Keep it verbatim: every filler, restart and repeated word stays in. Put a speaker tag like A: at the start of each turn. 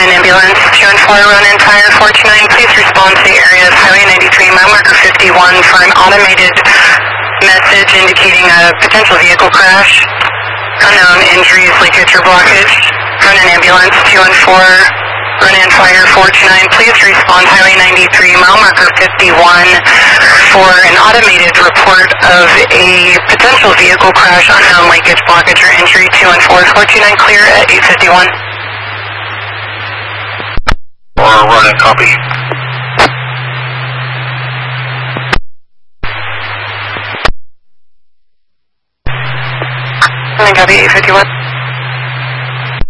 A: an ambulance, two and four, run in fire four two nine. Please respond to the area of Highway ninety-three, mile marker fifty-one for an automated message indicating a potential vehicle crash. Unknown injuries, leakage or blockage. Run an ambulance, two and four, run in fire four two nine. Please respond Highway ninety-three, mile marker fifty-one for an automated report of a potential vehicle crash, unknown leakage, blockage or injury. two and four, four two nine clear at eight fifty-one.
B: Or run and copy.
A: Run and copy eight fifty-one.